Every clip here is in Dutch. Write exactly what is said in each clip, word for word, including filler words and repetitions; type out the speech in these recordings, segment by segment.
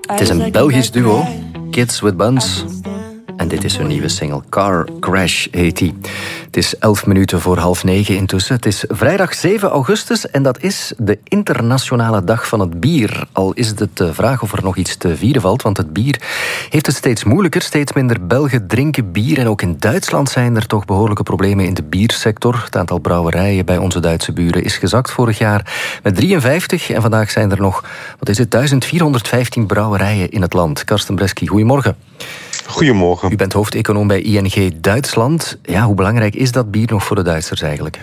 Het is een Belgisch duo, Kids with Buns. En dit is hun nieuwe single, Car Crash heet die. Het is elf minuten voor half negen intussen. Het is vrijdag zeven augustus en dat is de internationale dag van het bier. Al is het de vraag of er nog iets te vieren valt, want het bier heeft het steeds moeilijker. Steeds minder Belgen drinken bier en ook in Duitsland zijn er toch behoorlijke problemen in de biersector. Het aantal brouwerijen bij onze Duitse buren is gezakt vorig jaar met drieënvijftig. En vandaag zijn er nog, wat is het, duizend vierhonderdvijftien brouwerijen in het land. Karsten Bresky, goedemorgen. Goedemorgen. U bent hoofdeconoom bij I N G Duitsland. Ja, hoe belangrijk is dat bier nog voor de Duitsers eigenlijk?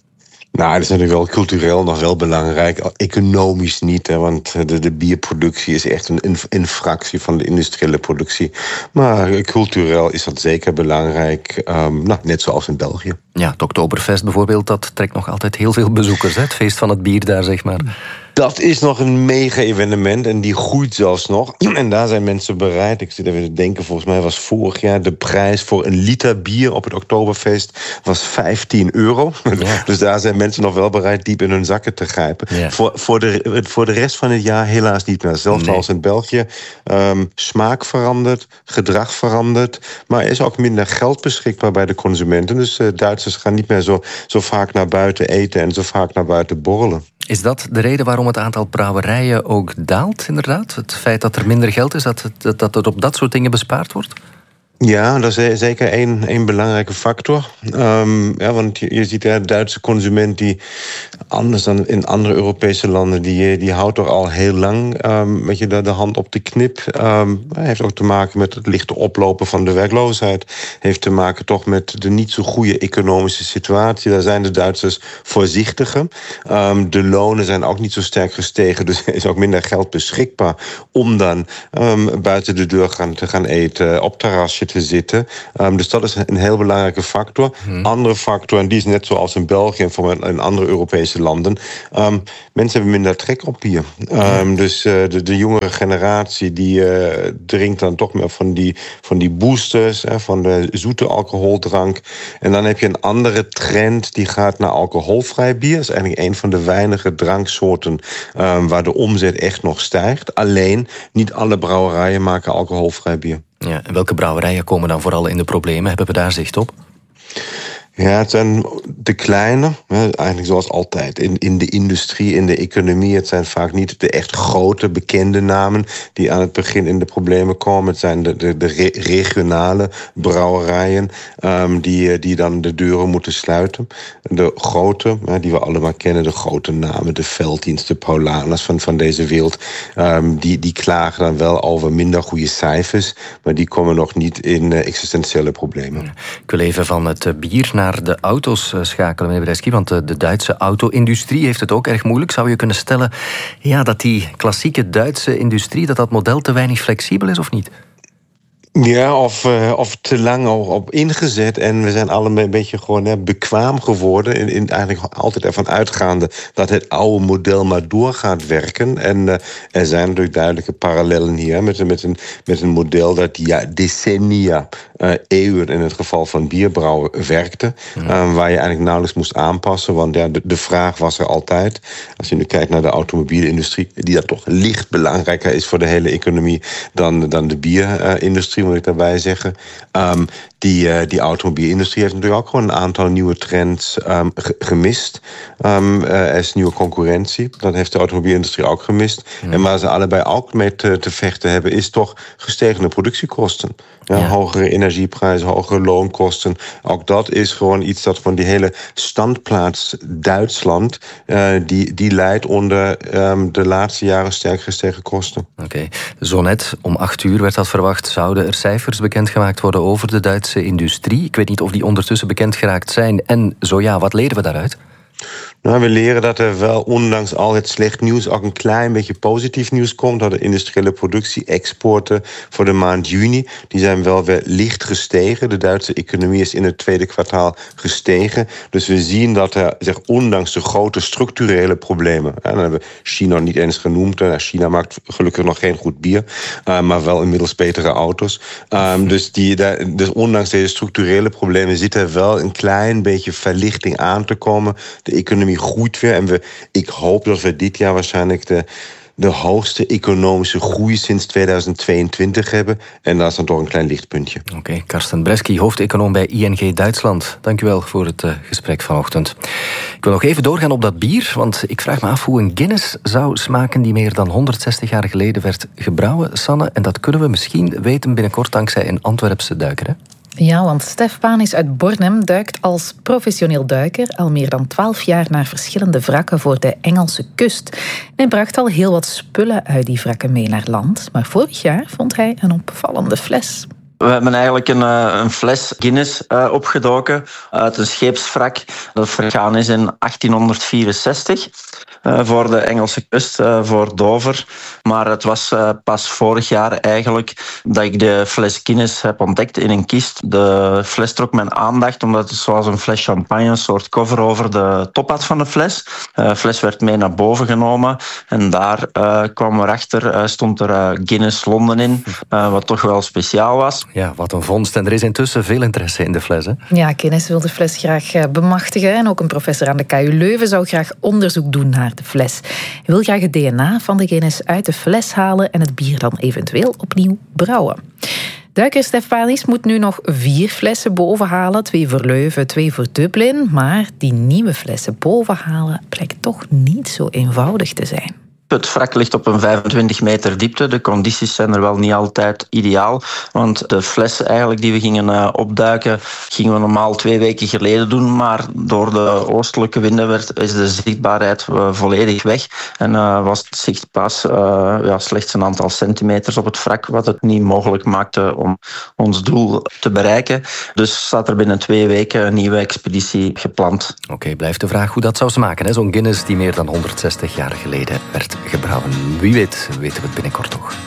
Nou, dat is natuurlijk wel cultureel nog wel belangrijk. Economisch niet, hè, want de, de bierproductie is echt een, een fractie van de industriële productie. Maar cultureel is dat zeker belangrijk, um, nou, net zoals in België. Ja, het Oktoberfest bijvoorbeeld, dat trekt nog altijd heel veel bezoekers. Hè? Het feest van het bier daar, zeg maar. Dat is nog een mega-evenement en die groeit zelfs nog. En daar zijn mensen bereid. Ik zit even te denken, volgens mij was vorig jaar de prijs voor een liter bier op het Oktoberfest was vijftien euro. Ja. Dus daar zijn mensen nog wel bereid diep in hun zakken te grijpen. Ja. Voor, voor, de, voor de rest van het jaar helaas niet meer. Zelfs nee. als in België. Um, smaak verandert, gedrag verandert. Maar er is ook minder geld beschikbaar bij de consumenten. Dus uh, Duitsers gaan niet meer zo, zo vaak naar buiten eten en zo vaak naar buiten borrelen. Is dat de reden waarom het aantal brouwerijen ook daalt, inderdaad? Het feit dat er minder geld is, dat het, dat het op dat soort dingen bespaard wordt? Ja, dat is zeker één, één belangrijke factor. Um, ja, want je, je ziet, ja, de Duitse consument, die anders dan in andere Europese landen, die, die houdt toch al heel lang um, met je de, de hand op de knip. Um, heeft ook te maken met het lichte oplopen van de werkloosheid. Heeft te maken toch met de niet zo goede economische situatie. Daar zijn de Duitsers voorzichtiger. Um, de lonen zijn ook niet zo sterk gestegen, dus er is ook minder geld beschikbaar om dan um, buiten de deur gaan, te gaan eten, op terrasje te zitten. Um, dus dat is een heel belangrijke factor. Hmm. Andere factor, en die is net zoals in België en voor in andere Europese landen. Um, mensen hebben minder trek op bier. Um, hmm. Dus uh, de, de jongere generatie die uh, drinkt dan toch meer van die, van die boosters, hè, van de zoete alcoholdrank. En dan heb je een andere trend die gaat naar alcoholvrij bier. Dat is eigenlijk een van de weinige dranksoorten um, waar de omzet echt nog stijgt. Alleen, niet alle brouwerijen maken alcoholvrij bier. Ja, en welke brouwerijen komen dan vooral in de problemen? Hebben we daar zicht op? Ja, het zijn de kleine, eigenlijk zoals altijd. In, in de industrie, in de economie. Het zijn vaak niet de echt grote, bekende namen die aan het begin in de problemen komen. Het zijn de, de, de re- regionale brouwerijen um, die, die dan de deuren moeten sluiten. De grote, die we allemaal kennen, de grote namen, de Veltins, de Paulaner's van, van deze wereld, um, die, die klagen dan wel over minder goede cijfers, maar die komen nog niet in uh, existentiële problemen. Ik wil even van het uh, bier naar naar de auto's schakelen, meneer Bresky, want de, de Duitse auto-industrie heeft het ook erg moeilijk. Zou je kunnen stellen ja, dat die klassieke Duitse industrie, dat dat model te weinig flexibel is of niet? Ja, of, uh, of te lang op ingezet. En we zijn allemaal een beetje gewoon hè, bekwaam geworden. In, in eigenlijk altijd ervan uitgaande dat het oude model maar door gaat werken. En uh, er zijn natuurlijk duidelijke parallellen hier met, met, een, met een model dat ja, decennia, uh, eeuwen in het geval van bierbrouwen werkte. Ja. Uh, waar je eigenlijk nauwelijks moest aanpassen. Want ja, de, de vraag was er altijd. Als je nu kijkt naar de automobielindustrie, die dat toch licht belangrijker is voor de hele economie dan, dan de bierindustrie. Moet ik daarbij zeggen. Um, die, uh, die automobielindustrie heeft natuurlijk ook gewoon een aantal nieuwe trends um, g- gemist. Um, uh, er is nieuwe concurrentie. Dat heeft de automobielindustrie ook gemist. Ja. En waar ze allebei ook mee te, te vechten hebben, is toch gestegen productiekosten. Ja, ja. Hogere energieprijzen, hogere loonkosten. Ook dat is gewoon iets dat van die hele standplaats Duitsland, uh, die, die leidt onder um, de laatste jaren sterk gestegen kosten. Oké, okay. Zo net om acht uur werd dat verwacht. Zouden er cijfers bekendgemaakt worden over de Duitse industrie? Ik weet niet of die ondertussen bekend geraakt zijn. En zo ja, wat leren we daaruit? Nou, we leren dat er wel, ondanks al het slecht nieuws, ook een klein beetje positief nieuws komt. Dat de industriële productie, exporten voor de maand juni, die zijn wel weer licht gestegen. De Duitse economie is in het tweede kwartaal gestegen. Dus we zien dat er, zeg, ondanks de grote structurele problemen, en dan hebben we China niet eens genoemd. China maakt gelukkig nog geen goed bier, uh, maar wel inmiddels betere auto's. Um, dus, die, dus ondanks deze structurele problemen zit er wel een klein beetje verlichting aan te komen. De economie groeit weer en we, ik hoop dat we dit jaar waarschijnlijk de de hoogste economische groei sinds tweeduizend tweeëntwintig hebben. En daar is dan toch een klein lichtpuntje. Oké, okay, Karsten Bresky, hoofdeconoom bij I N G Duitsland. Dank u wel voor het uh, gesprek vanochtend. Ik wil nog even doorgaan op dat bier, want ik vraag me af hoe een Guinness zou smaken die meer dan honderdzestig jaar geleden werd gebrouwen, Sanne. En dat kunnen we misschien weten binnenkort dankzij een Antwerpse duiker, hè? Ja, want Stef Panis uit Bornem duikt als professioneel duiker al meer dan twaalf jaar naar verschillende wrakken voor de Engelse kust. En bracht al heel wat spullen uit die wrakken mee naar land. Maar vorig jaar vond hij een opvallende fles. We hebben eigenlijk een, een fles Guinness uh, opgedoken uit een scheepswrak dat vergaan is in achttienhonderdvierenzestig. Uh, voor de Engelse kust, uh, voor Dover. Maar het was uh, pas vorig jaar eigenlijk dat ik de fles Guinness heb ontdekt in een kist. De fles trok mijn aandacht omdat het zoals een fles champagne een soort cover over de top had van de fles. Uh, de fles werd mee naar boven genomen en daar uh, kwam erachter, uh, stond er uh, Guinness Londen in, uh, wat toch wel speciaal was. Ja, wat een vondst. En er is intussen veel interesse in de fles, hè? Ja, Guinness wil de fles graag uh, bemachtigen en ook een professor aan de K U Leuven zou graag onderzoek doen naar de fles. Hij wil graag het D N A van de Guinness uit de fles halen en het bier dan eventueel opnieuw brouwen. Duiker Stef Panis moet nu nog vier flessen bovenhalen. Twee voor Leuven, twee voor Dublin. Maar die nieuwe flessen bovenhalen blijkt toch niet zo eenvoudig te zijn. Het wrak ligt op een vijfentwintig meter diepte. De condities zijn er wel niet altijd ideaal. Want de fles eigenlijk die we gingen uh, opduiken, gingen we normaal twee weken geleden doen. Maar door de oostelijke winden werd, is de zichtbaarheid uh, volledig weg. En uh, was het zicht pas uh, ja, slechts een aantal centimeters op het wrak, wat het niet mogelijk maakte om ons doel te bereiken. Dus staat er binnen twee weken een nieuwe expeditie gepland. Oké, okay, blijft de vraag hoe dat zou smaken, hè? Zo'n Guinness die meer dan honderdzestig jaar geleden werd gebrouwen. Wie weet, weten we het binnenkort nog.